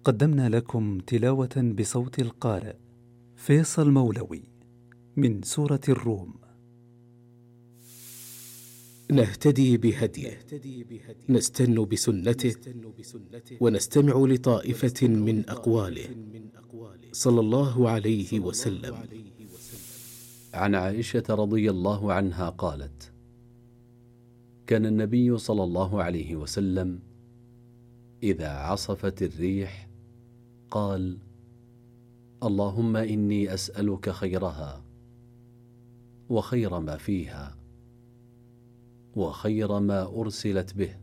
قدمنا لكم تلاوة بصوت القارئ فيصل مولوي من سورة الروم. نهتدي بهديه، نستن بسنته، ونستمع لطائفة من أقواله صلى الله عليه وسلم. عن عائشة رضي الله عنها قالت: كان النبي صلى الله عليه وسلم إذا عصفت الريح قال: اللهم إني أسألك خيرها وخير ما فيها وخير ما أرسلت به